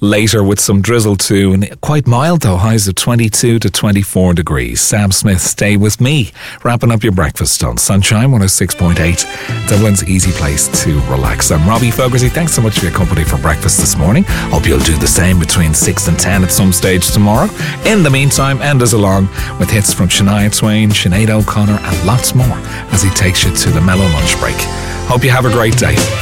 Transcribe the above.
later with some drizzle too, and quite mild though, highs of 22 to 24 degrees. Sam Smith, Stay With Me, wrapping up your breakfast on Sunshine 106.8, Dublin's easy place to relax. I'm Robbie Fogarty. Thanks so much for your company for breakfast this morning. Hope you'll do the same between 6 and 10 at some stage tomorrow. In the meantime, end us along with hits from Shania Twain, Sinead O'Connor and lots more as he takes you to the mellow lunch break. Hope you have a great day.